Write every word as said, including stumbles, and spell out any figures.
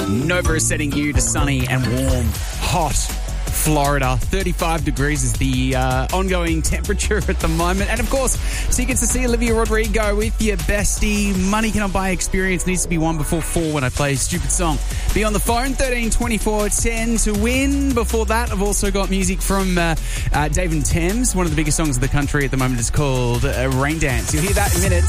Nova is setting you to sunny and warm, hot Florida. thirty-five degrees is the uh, ongoing temperature at the moment. And of course, tickets to see Olivia Rodrigo with your bestie. Money Cannot Buy Experience needs to be won before four when I play a stupid song. Be on the phone, thirteen twenty-four ten to win. Before that, I've also got music from uh, uh, Dave and Thames. One of the biggest songs of the country at the moment is called uh, Rain Dance. You'll hear that in minutes.